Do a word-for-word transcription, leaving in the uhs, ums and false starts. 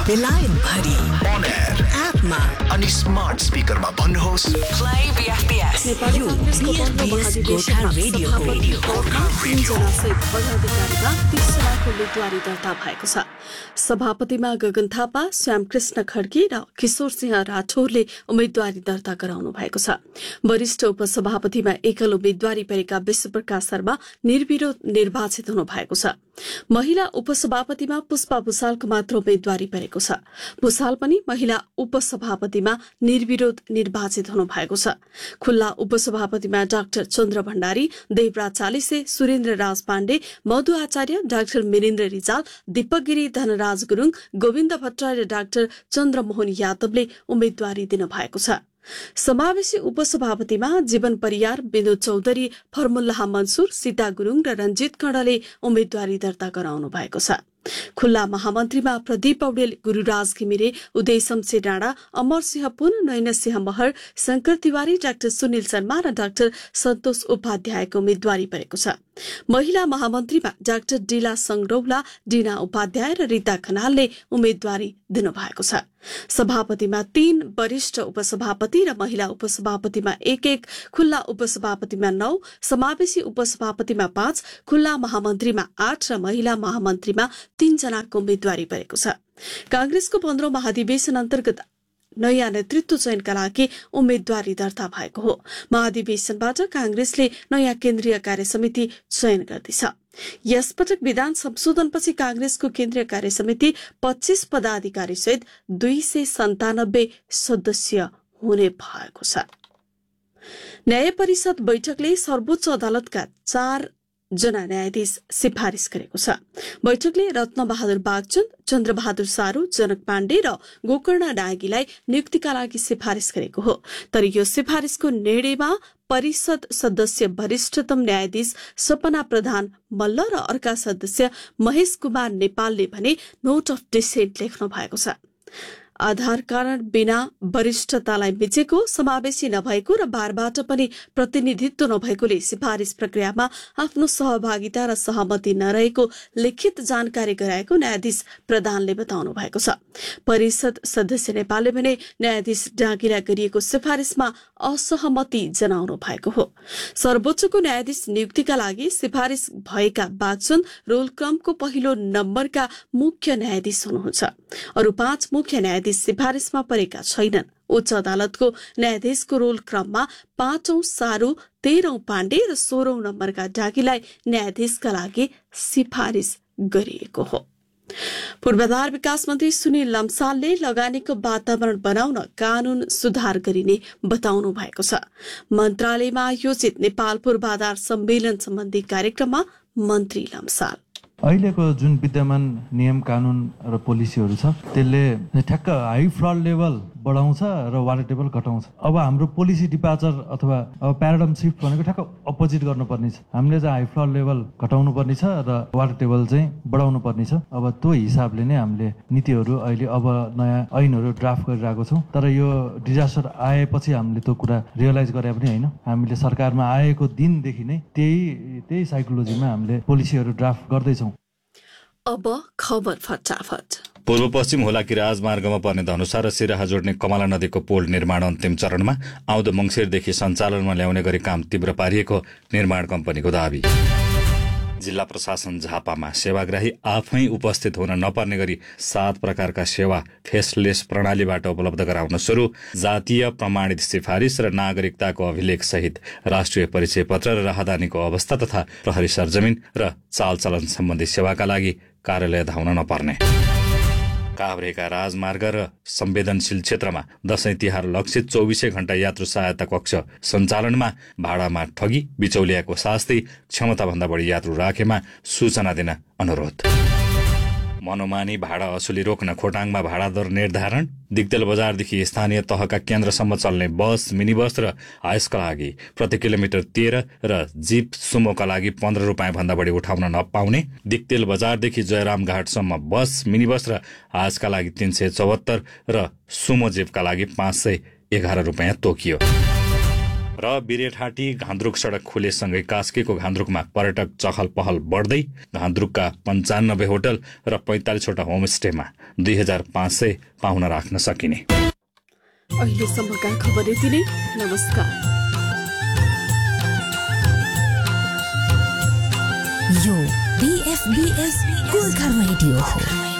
बेलायत भरि on air एपमा अनि स्मार्ट स्पिकरमा भन्नुहोस् प्ले बीएफपीएस नेपाली कांग्रेसको बन्द महाधिवेशनमा सभापति तीनजना सहित पदाधिकारीमा तीस जनाको उम्मेदवारी दर्ता भएको छ। सभापतिमा गगन थापा, श्यामकृष्ण खड्की र किशोर सिंह राठौरले उम्मेदवारी दर्ता गराउनु भएको छ। वरिष्ठ उपसभापतिमा एकल उम्मेदवारी परेका विश्वप्रकाश शर्मा निर्विरोध निर्वाचित हुनु भएको छ। महिला उपसभापतिमा पुष्पा भूषालको मात्र उम्मेदवारी परेको छ। भूषाल पनि महिला उपसभापतिमा निर्विरोध निर्वाचित हुनु भएको छ। खुल्ला उपसभापतिमा डाक्टर चन्द्र भण्डारी, देवराज चालिसे, सुरेन्द्र राज पाण्डे, मधु आचार्य, डाक्टर मिरेन्द्र रिजाल, दीपक गिरी, धनराज गुरूङ, गोविन्द भट्टराई र डाक्टर चन्द्रमोहन यादवले उम्मेदवारी दिनुभएको छ। समावेशी उपसभापतिमा जीवन परियार, विनोद चौधरी, फर्मुल्लाह मन्सुर, सीता गुरूङ र रञ्जित कणले उम्मेदवारी दर्ता गराउनु भएको छ। खुल्ला महामन्त्रीमा प्रदीप पौडेल, गुरूराज घिमिरे, उदय शमशेर राणा, अमर सिंह पुन, नयन सिंह महर, शंकर तिवारी, डाक्टर सुनिल शर्मा र डाक्टर सन्तोष उपाध्यायको उम्मेदवारी परेको छ। महिला महामन्त्रीमा डाक्टर डिला संगरौला, डिना उपाध्याय र रीता खनालले उम्मेदवारी दिनुभएको छ। सभापतिमा तीन, वरिष्ठ उपसभापति र महिला उपसभापतिमा एक एक, खुल्ला उपसभापतिमा नौ, समावेशी उपसभापतिमा पाँच, खुल्ला महामन्त्रीमा आठ र महिला महामन्त्रीमा तीन जनाको उम्मेदवारी परेको छ। कांग्रेसको पन्ध्रौं महाधिवेशन अन्तर्गत नयाँ नेतृत्व चयनका लागि उम्मेदवारी दर्ता भएको हो। महाधिवेशनबाट कांग्रेसले नयाँ केन्द्रीय कार्य समिति चयन गर्दैछ। यसपटक विधान संशोधनपछि कांग्रेसको केन्द्रीय कार्य समिति पच्चीस पदाधिकारी सहित दुई सय सन्तानब्बे सदस्य हुने भएको छ। न्याय परिषद बैठकले सर्वोच्च अदालतका चार जना न्यायाधीश सिफारिश गरेको छ। बैठकले रत्नबहादुर बागचन्द, चन्द्रबहादुर सारू, जनक पाण्डे र गोकर्ण डाँगीलाई नियुक्तिका लागि सिफारिश गरेको हो। तर यो सिफारिशको निर्णयमा परिषद सदस्य वरिष्ठतम न्यायाधीश सपना प्रधान मल्ल र अर्का सदस्य महेश कुमार नेपालले भने नोट अफ डिसेन्ट लेख्नु भएको छ। आधार कारण बिना वरिष्ठतालाई मिचेको, समावेशी नभएको र बारबाट पनि प्रतिनिधित्व नभएकोले सिफारिश प्रक्रियामा आफ्नो सहभागिता र सहमति नरहेको लिखित जानकारी गराएको न्यायाधीश प्रधानले बताउनु भएको छ। परिषद सदस्य नेपालले भने न्यायाधीश डाँगीलाई गरिएको सिफारिशमा असहमति जनाउनु भएको हो। सर्वोच्चको न्यायाधीश नियुक्तिका लागि सिफारिश भएका बागचन्द रोलक्रमको पहिलो नम्बरका मुख्य न्यायाधीश हुनुहुन्छ। अरू पाँच मुख्य न्यायाधीश सिफारिशमा परेका छैनन्। उच्च अदालतको न्यायाधीशको रोल क्रममा पाँचौं सारू, तेह्रौं पाण्डे र सोह्रौं नम्बरका डाँगीलाई न्यायाधीशका लागि सिफारिश गरिएको हो। पूर्वाधार विकास मन्त्री सुनिल लम्सालले लगानीको वातावरण बनाउन कानून सुधार गरिने बताउनु भएको छ। मन्त्रालयमा आयोजित नेपाल पूर्वाधार सम्मेलन सम्बन्धी कार्यक्रममा मन्त्री लम्साल अहिलेको जुन विद्यमान नियम कानुन र पोलिसीहरू छ त्यसले ठ्याक्क हाई फ्लड लेभल बढाउँछ र वाटर टेबल घटाउँछ। अब हाम्रो पोलिसी डिपार्चर अथवा अब प्याराडाइम सिफ्ट भनेको ठ्याक्क अपोजिट गर्नुपर्ने छ। हामीले चाहिँ हाई फ्लड लेभल घटाउनु पर्ने छ र वाटर टेबल चाहिँ बढाउनु पर्ने छ। अब त्यो हिसाबले नै हामीले नीतिहरू अहिले अब नयाँ ऐनहरू ड्राफ्ट गरिरहेको छौँ। तर यो डिजास्टर आएपछि हामीले त्यो कुरा रियलाइज गरे पनि होइन। हामीले सरकारमा आएको दिनदेखि नै त्यही त्यही साइकोलोजीमा हामीले पोलिसीहरू ड्राफ्ट गर्दैछौँ। अब खबर फटाफट। पूर्व पश्चिम हुलाकी राजमार्गमा पर्ने धनुषा र सिराहा जोड्ने कमला नदीको पुल निर्माण अन्तिम चरणमा आउँदो मंसिरदेखि सञ्चालनमा ल्याउने गरी काम तीव्र पारिएको निर्माण कम्पनीको दावी। जिल्ला प्रशासन झापामा सेवाग्राही आफै उपस्थित हुन नपर्ने गरी सात प्रकारका सेवा फेसलेस प्रणालीबाट उपलब्ध गराउन सुरु। जातीय प्रमाणित सिफारिस र नागरिकताको अभिलेख सहित राष्ट्रिय परिचय पत्र र राहदानीको अवस्था तथा प्रहरी सरजमिन र चालचलन सम्बन्धी सेवाका लागि कार्यालय धाउन नपर्ने। काभ्रेका राजमार्ग र संवेदनशील क्षेत्रमा दशैं तिहार लक्षित चौबिसै घण्टा यात्रु सहायता कक्ष सञ्चालनमा भाडामा ठगी, बिचौलियाको शास्ति, क्षमताभन्दा बढी यात्रु राखेमा सूचना दिन अनुरोध। मनोमानी भाडा असुली रोक्न खोटाङमा भाडा दर निर्धारण। दिगदेल बजारदेखि स्थानीय तहका केन्द्रसम्म चल्ने बस, मिनी बस र हाइसका लागि प्रति किलोमिटर तेह्र र जीप सुमोका लागि पन्ध्र रुपियाँ भन्दा बढी उठाउन नपाउने। दिगदेल बजारदेखि जयराम घाटसम्म बस, मिनी बस र हाइसका लागि तीन सय चौहत्तर र सुमो जीपका लागि पाँच सय एघार रुपियाँ तोकियो। र बिरेठाटी घान्द्रुक सडक खुलेसँगै कास्कीको घान्द्रुकमा पर्यटक चहल पहल बढ्दै घान्द्रुकका पन्चानब्बे होटल र पैंतालिसवटा होमस्टेमा दुई हजार पाँच सय पाहुना राख्न सकिने। अहिलेसम्मका खबर यति नै। नमस्कार। यो बीएफबीएस गोर्खा रेडियो हो।